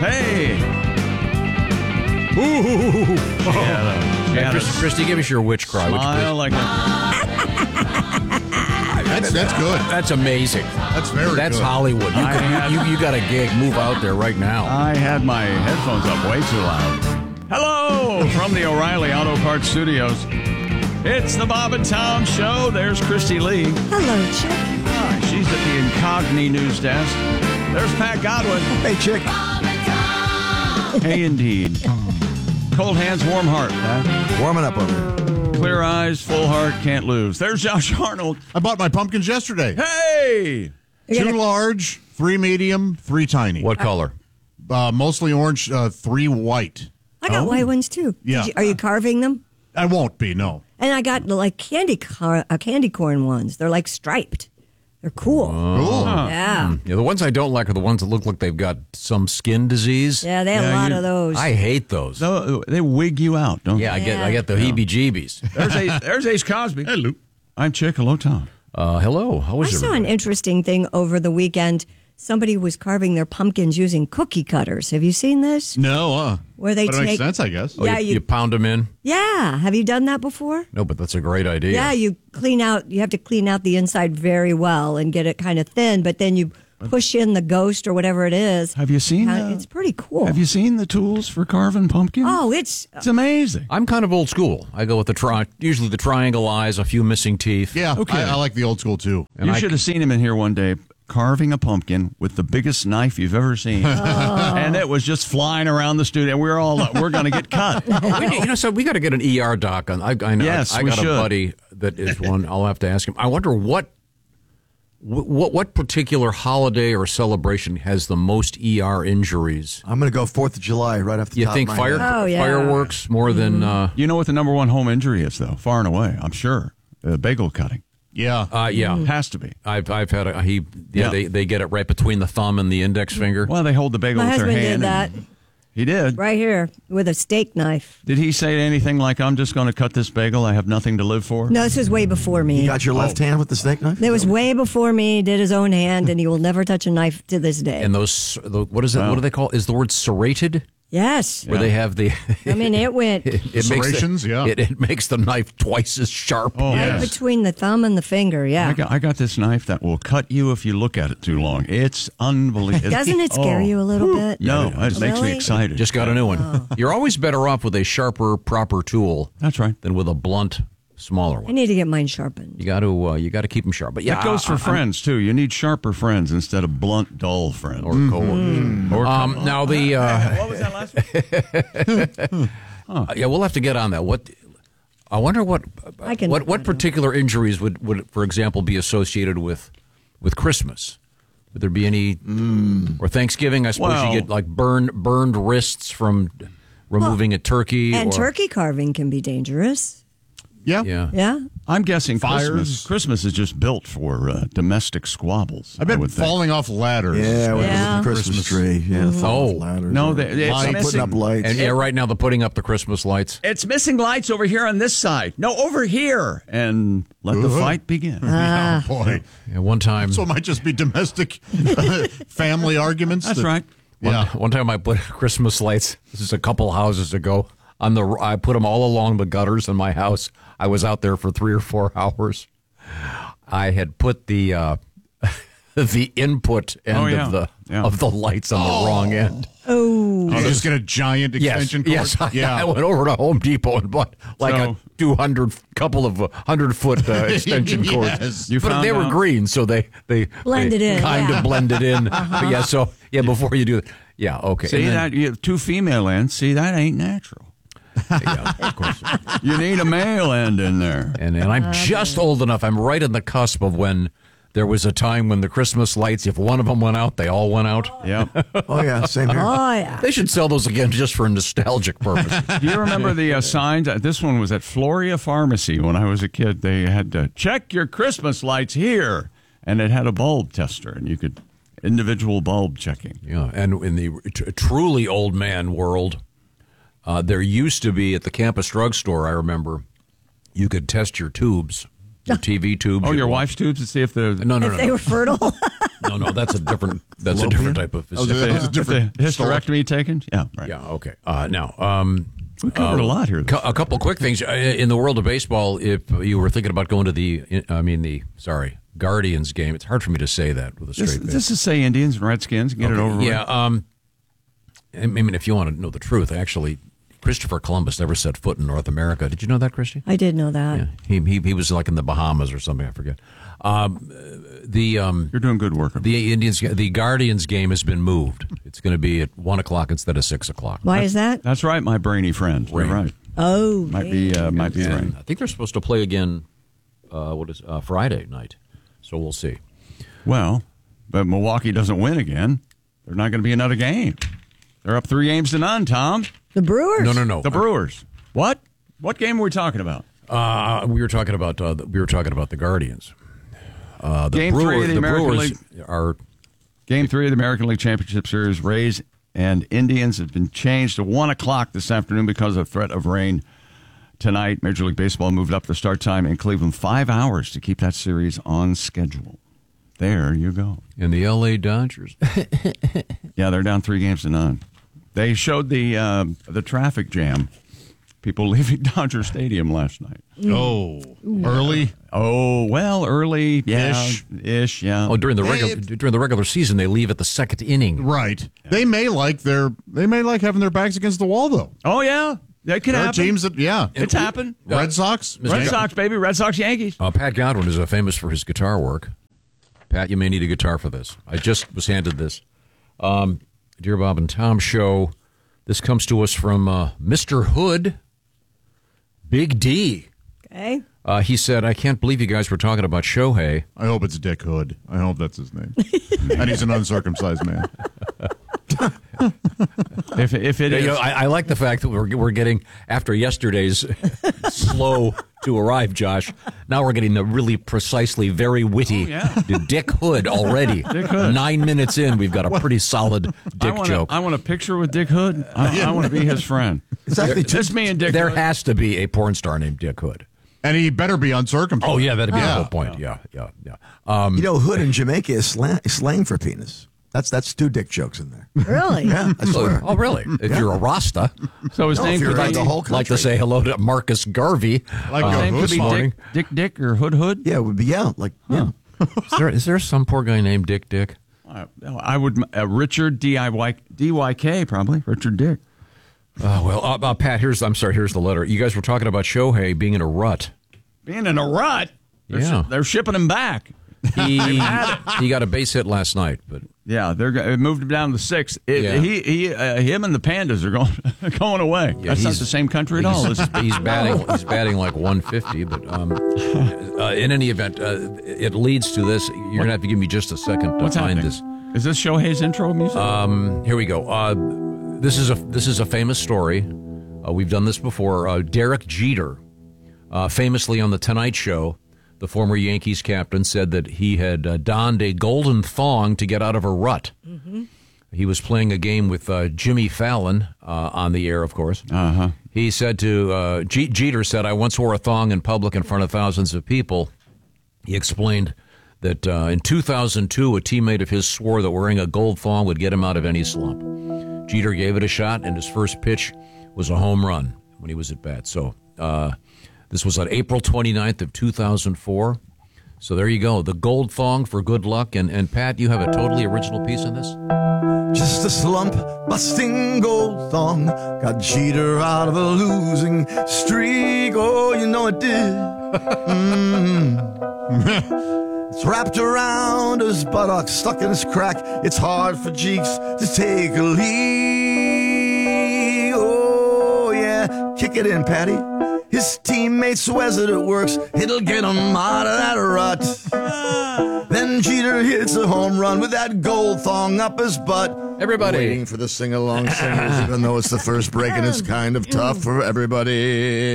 Hey. Ooh. Christy, give us your witch cry. Smile like a... That's good. That's amazing. That's very good. That's Hollywood. You got a gig. Move out there right now. I had my headphones up way too loud. Hello from the O'Reilly Auto Parts Studios. It's the Bob and Tom Show. There's Christy Lee. Hello, Chick. Hi, she's at the Incogni news desk. There's Pat Godwin. Hey, Chick. Hey, indeed. Cold hands, warm heart, Pat. Warming up over here. Clear eyes, full heart, can't lose. There's Josh Arnold. I bought my pumpkins yesterday. Hey! 2 large, 3 medium, 3 tiny. What color? Mostly orange, 3 white. I got white ones, too. Yeah. Are you carving them? I won't be, no. And I got, like, candy corn ones. They're, like, striped. They're cool. Cool. Yeah. Yeah, the ones I don't like are the ones that look like they've got some skin disease. Yeah, they have a lot of those. I hate those. So, they wig you out, don't Yeah, they? I get the heebie-jeebies. There's Ace Cosby. Hello. I'm Chick. Hello, Tom. Hello. How I was saw an interesting thing over the weekend. Somebody was carving their pumpkins using cookie cutters. Have you seen this? No, Where they but it makes take... sense, I guess. Oh, Yeah, you pound them in? Yeah. Have you done that before? No, but that's a great idea. Yeah, you have to clean out the inside very well and get it kind of thin, but then you push in the ghost or whatever it is. Have you seen It's pretty cool. Have you seen the tools for carving pumpkins? Oh, it's amazing. I'm kind of old school. I go with usually the triangle eyes, a few missing teeth. Yeah, Okay. I like the old school, too. And You I- should have seen him in here one day carving a pumpkin with the biggest knife you've ever seen. And it was just flying around the studio. We're going to get cut. So we got to get an ER doc on. I know. Yes, I we got should. a buddy that is one. I'll have to ask him. I wonder what particular holiday or celebration has the most ER injuries. I'm going to go 4th of July right off the You top think of my head. Oh, yeah. fireworks more than? You know what the number one home injury is, though? Far and away, I'm sure. Bagel cutting. Yeah. Yeah. Has to be. I've had Yeah. they get it right between the thumb and the index finger. Well, they hold the bagel My with their husband did hand. that He did. right here with a steak knife. Did he say anything like, I'm just going to cut this bagel. I have nothing to live for? No, this was way before me. You got your left hand with the steak knife? It was way before me. He did his own hand, and he will never touch a knife to this day. And what is it? Wow. What do they call? Is the word serrated? Yes. Where they have the. I mean, it went Serrations, yeah. It makes the knife twice as sharp. Oh, right yes. between the thumb and the finger. Yeah. I got this knife that will cut you if you look at it too long. It's unbelievable. Doesn't it scare you a little bit? No, it makes me Really? excited. Just got a new one. You're always better off with a sharper, proper tool That's right. than with a blunt, smaller I one. need to get mine sharpened. You got to keep them sharp. But yeah, That goes for friends, too. You need sharper friends instead of blunt, dull friends. or coworkers. Now the what was that last one? yeah, we'll have to get on that. I wonder what particular injuries would, for example, be associated with Christmas. Would there be any or Thanksgiving? I suppose Well- you get like burned wrists from removing a turkey. And or, turkey carving can be dangerous. Yeah. Yeah. Yeah. I'm guessing Fires. Christmas is just built for domestic squabbles. I bet would think. falling off ladders. Yeah, with Yeah. the Christmas tree. Yeah, Oh. ladders. No, or it's putting missing. up lights. And yeah, right now they're putting up the Christmas lights. It's missing lights over here on this side. No, over here. And let the fight begin. Oh, boy. Yeah, one time. So it might just be domestic family arguments. That's right. Yeah. One time I put Christmas lights. This is a couple houses ago. I put them all along the gutters in my house. I was out there for 3 or 4 hours. I had put the the input end of the lights on the wrong end. Oh. You just get a giant extension cord? Yes. Yeah. I went over to Home Depot and bought like a 100-foot extension cords. Yes. You But found they were out? green, so they Blended in, kind yeah. of blended in. But yeah, so before you do it, yeah, okay. See And then- that? You have 2 female ends. See, that ain't natural. yeah, of course. You need a male end in there. And I'm just old enough. I'm right on the cusp of when there was a time when the Christmas lights, if one of them went out, they all went out. Yeah. Oh, yeah, same here. Oh, yeah. They should sell those again just for nostalgic purposes. Do you remember the signs? This one was at Floria Pharmacy when I was a kid. They had to check your Christmas lights here, and it had a bulb tester, and you could individual bulb checking. Yeah, and in the truly old man world, there used to be at the campus drugstore, I remember, you could test your tubes, your TV tubes. Oh, your wife's tubes to see if they're... No. If they were fertile. No, that's a different type of That was a different The hysterectomy taken? Yeah, right. Yeah, okay. Now, We covered a lot here. a couple quick things in the world of baseball. If you were thinking about going to the Guardians game, it's hard for me to say that with a straight face. This is say Indians and Redskins. Get it over with. Yeah. I mean, if you want to know the truth, actually, Christopher Columbus never set foot in North America. Did you know that, Christy? I did know that. Yeah. He was like in the Bahamas or something. I forget. You're doing good work. The Guardians game has been moved. It's going to be at 1:00 instead of 6:00. Why is that? That's right, my brainy friend. You're right. Oh, Might be rain. I think they're supposed to play again. Friday night? So we'll see. Well, but Milwaukee doesn't win again. There's not going to be another game. They're up 3-0, Tom. the Brewers. No. The Brewers. What? What game are we talking about? We were talking about the Guardians. Game 3 of the American Brewers League. are Game 3 of the American League Championship Series. Rays and Indians have been changed to 1:00 this afternoon because of threat of rain tonight. Major League Baseball moved up the start time in Cleveland 5 hours to keep that series on schedule. There you go. in the L.A. Dodgers. Yeah, they're down 3-0. They showed the traffic jam. People leaving Dodger Stadium last night. Oh, early. Oh, well, early, yeah, ish, yeah. Oh, during the regular season, they leave at the second inning. Right. They may like having their backs against the wall, though. Oh, yeah. That could There are happen. teams that, It's happened. Red Sox. Red Sox, baby. Red Sox, Yankees. Pat Godwin is famous for his guitar work. Pat, you may need a guitar for this. I just was handed this. Dear Bob and Tom Show, this comes to us from Mr. Hood, Big D. Okay. He said, I can't believe you guys were talking about Shohei. I hope it's Dick Hood. I hope that's his name. And he's an uncircumcised man. If it is. I like the fact that we're getting, after yesterday's slow to arrive, Josh, now we're getting the really precisely very witty Dick Hood already. Dick Hood. 9 minutes in, we've got a pretty solid Dick joke. I want a picture with Dick Hood. I want to be his friend. It's actually Just me and Dick There Hood. has to be a porn star named Dick Hood. And he better be uncircumcised. Oh, yeah, that'd be the whole point. Yeah. hood in Jamaica is slang for penis. That's 2 dick jokes in there. Really? Yeah, I swear. Oh, really? If you're a Rasta, So his No, name if you're could like be the whole like to country. say hello to Marcus Garvey. Like his a name could be morning. Dick or Hood. Yeah, it would be, yeah. Is there some poor guy named Dick? I would Richard DYK probably Richard Dick. Oh, well, Pat, here's the letter. You guys were talking about Shohei being in a rut. Being in a rut. They're shipping him back. He got a base hit last night, but Yeah, it moved him down to 6th. Him and the Pandas are going away. Yeah, That's not the same country at all. He's batting like 150. But in any event, it leads to this. You're gonna have to give me just a second to What's find happening? this. Is this Shohei's intro music? Here we go. This is a famous story. We've done this before. Derek Jeter, famously on the Tonight Show, the former Yankees captain, said that he had donned a golden thong to get out of a rut. Mm-hmm. He was playing a game with Jimmy Fallon on the air, of course. Uh-huh. He said to Jeter said, "I once wore a thong in public in front of thousands of people." He explained that in 2002, a teammate of his swore that wearing a gold thong would get him out of any slump. Jeter gave it a shot, and his first pitch was a home run when he was at bat. So this was on April 29th of 2004. So there you go. The gold thong for good luck. And Pat, you have a totally original piece on this? Just a slump busting gold thong got Jeter out of a losing streak. Oh, you know it did. It's wrapped around his buttocks, stuck in his crack. It's hard for Jeeks to take a leak. Oh, yeah. Kick it in, Patty. His teammate swears that it works. It'll get him out of that rut. Then Jeter hits a home run with that gold thong up his butt. Everybody. Waiting for the sing-along singers, even though it's the first break and it's kind of tough for everybody.